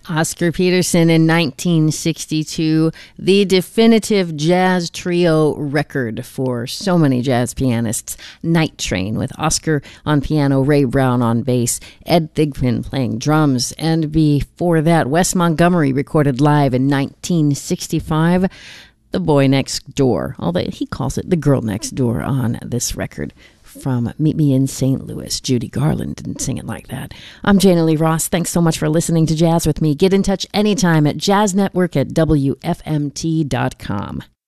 Oscar Peterson in 1962, the definitive jazz trio record for so many jazz pianists. Night Train with Oscar on piano, Ray Brown on bass, Ed Thigpen playing drums. And before that, Wes Montgomery recorded live in 1965, The Boy Next Door, although he calls it The Girl Next Door on this record. From Meet Me in St. Louis. Judy Garland didn't sing it like that. I'm Jana Lee Ross. Thanks so much for listening to Jazz with me. Get in touch anytime at jazznetwork@wfmt.com.